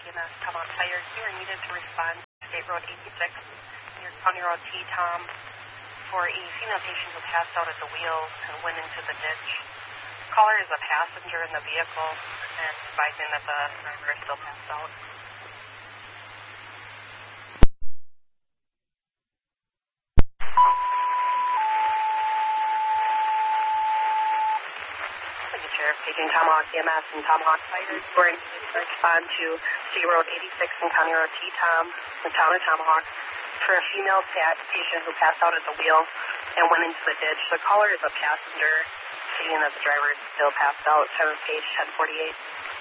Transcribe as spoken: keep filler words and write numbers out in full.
E M S, Tomahawk Fire. You are needed to respond to State Road eighty-six near County Road T-Tom for a female patient who passed out at the wheel and went into the ditch. Caller is a passenger in the vehicle and advising that the driver is still passed out. Sheriff taking Tomahawk E M S and Tomahawk Fighters who are needed to respond to State Road eighty-six and County Road T-Tom, the town of Tomahawk, for a female patient who passed out at the wheel and went into the ditch. The caller is a passenger, stating that the driver is still passed out. Seventh page, ten forty-eight.